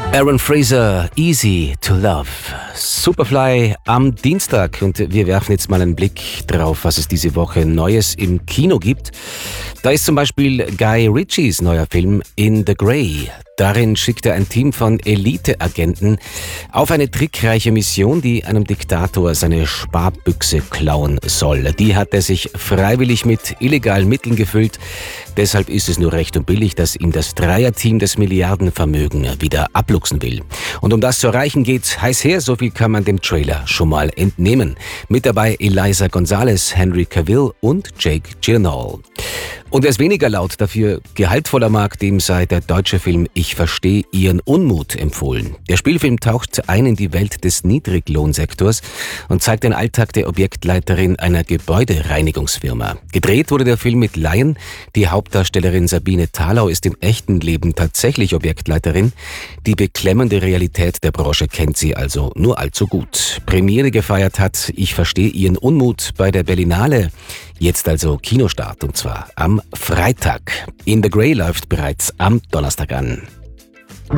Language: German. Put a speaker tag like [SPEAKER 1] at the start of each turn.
[SPEAKER 1] Aaron Fraser, Easy to Love. Superfly am Dienstag und wir werfen jetzt mal einen Blick drauf, was es diese Woche Neues im Kino gibt. Da ist zum Beispiel Guy Ritchies neuer Film In the Grey. Darin schickt er ein Team von Elite-Agenten auf eine trickreiche Mission, die einem Diktator seine Sparbüchse klauen soll. Die hat er sich freiwillig mit illegalen Mitteln gefüllt. Deshalb ist es nur recht und billig, dass ihm das Dreierteam das Milliardenvermögen wieder abluchsen will. Und um das zu erreichen geht's heiß her, so viel kann man dem Trailer schon mal entnehmen. Mit dabei Eliza Gonzalez, Henry Cavill und Jake Gyllenhaal. Und wer es weniger laut, dafür gehaltvoller mag, dem sei der deutsche Film Ich verstehe Ihren Unmut empfohlen. Der Spielfilm taucht ein in die Welt des Niedriglohnsektors und zeigt den Alltag der Objektleiterin einer Gebäudereinigungsfirma. Gedreht wurde der Film mit Laien. Die Hauptdarstellerin Sabine Thalau ist im echten Leben tatsächlich Objektleiterin. Die beklemmende Realität der Branche kennt sie also nur allzu gut. Premiere gefeiert hat Ich verstehe Ihren Unmut bei der Berlinale. Jetzt also Kinostart und zwar am Freitag. In the Grey läuft bereits am Donnerstag an.